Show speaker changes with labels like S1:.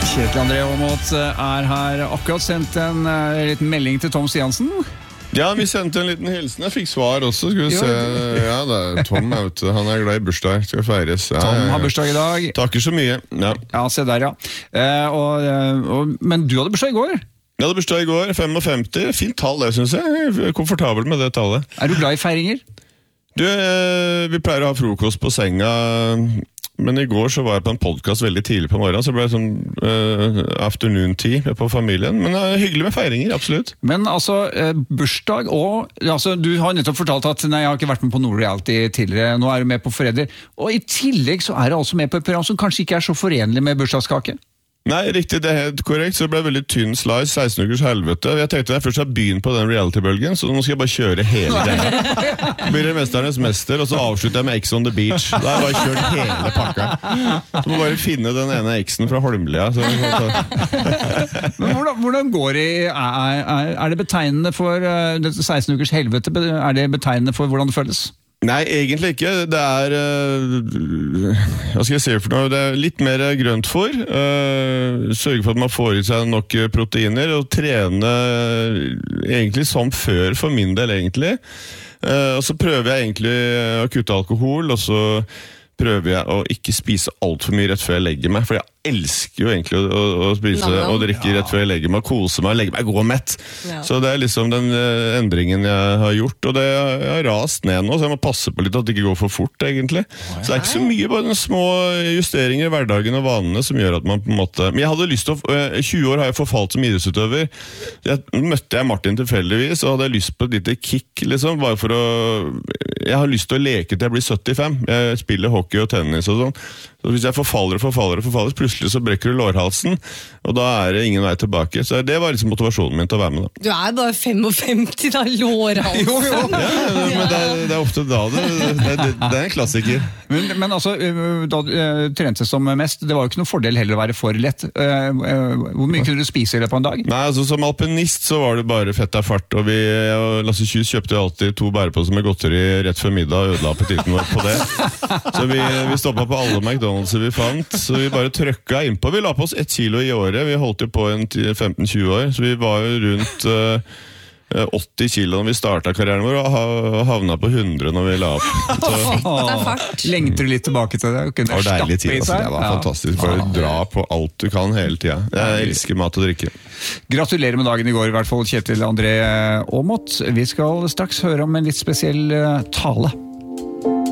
S1: Kjetil André Aamodt her akkurat sendt en liten melding til Tom Stiansen.
S2: Ja, vi sendte en liten hilsen. Jeg fikk svar også. Skal vi se. Ja, det er Tom, vet du. Han glad i bursdag. Skal feires. Ja,
S1: Tom har bursdag i dag.
S2: Takker så mye.
S1: Ja, se der, ja. Men du hadde bursdag i går?
S2: Jeg hadde bursdag i går, 55. Fint tall, det synes jeg. Jeg er komfortabel med det tallet.
S1: Er du glad i feiringer?
S2: Du, vi pleier å ha frokost på senga, men i går så var jeg på en podcast veldig tidlig på morgenen, så ble det sånn afternoon tea på familien. Men hyggelig med feiringer, absolutt.
S1: Men altså, bursdag og... Altså, du har nettopp fortalt at nei, jeg har ikke vært med på noe reality tidligere, nå er du med på Forræder. Og i tillegg så er du altså med på et program som kanskje ikke er så forenlig med bursdagskake.
S2: Nei, riktig, det er helt korrekt. Så det ble veldig tynn slice, 16 ukers helvete. Jeg tenkte jeg først har begynt på den reality-bølgen, så nå skal jeg bare kjøre hele greia. Blir det Mesternes mester, og så avslutter jeg med X on the Beach. Da har jeg bare kjørt hele pakka. Så må bare finne den ene X-en fra Holmlia.
S1: Men hvordan går det? Er det betegnende for 16 ukers helvete? Er det betegnende for hvordan det føles?
S2: Nei, egentlig ikke. Det er hva skal jeg si for noe? Det er litt mer grøntfôr. Sørge for at man får i seg nok proteiner, og trene egentlig som før for min del, egentlig. Og så prøver jeg egentlig å kutte alkohol, og så prøver jeg å ikke spise alt for mye rett før jeg legger meg, for jeg elsker jo egentlig å spise og drikke rett før jeg legger meg, kose meg, legge meg god og mett. Ja. Så det er liksom den endringen jeg har gjort, og det jeg har rast ned nå, så jeg må passe på litt at det ikke går for fort, egentlig. Så det er ikke så mye, bare den små justeringer i hverdagen og vanene som gjør at man på en måte... Men jeg hadde lyst til å... 20 år har jeg forfalt som idrettsutøver. Møtte jeg Martin tilfeldigvis, og hadde lyst på et lite kick, liksom, bare for å... Jeg har lyst til å leke til jeg blir 75. Jeg spiller hockey og tennis og sånn. Så hvis jeg forfaller, plutselig så brekker du lårhalsen, og da er det ingen vei tilbake. Så det var liksom motivasjonen min til å være med da.
S3: Du er bare 55 da, lårhalsen.
S2: Jo. Ja, men det er ofte da det er en klassiker.
S1: Men altså, da du trente som mest, det var jo ikke noen fordel heller å være for lett. Hvor mye kunne du spise i løpet av en dag?
S2: Nei, altså som alpinist så var det bare fett av fart, og jeg og Lasse Kjus kjøpte alltid 2 bæreposer med godteri rett før middag og ødela appetitten vår på det. Så vi stoppet på alle McDonald's vi fant, så vi bare trøkka innpå. Vi la på oss 1 kilo i året, vi holdt jo på 15-20 år, så vi var jo rundt 80 kilo når vi startet karrieren vår, og havna på 100 når vi la opp. Så
S1: lengter du litt tilbake til det?
S2: Det var deilig tid, altså. Det var fantastisk. Bare dra på alt du kan hele tiden. Jeg elsker mat og drikke.
S1: Gratulerer med dagen i går, i hvert fall Kjetil André Aamodt. Vi skal straks høre om en litt spesiell tale.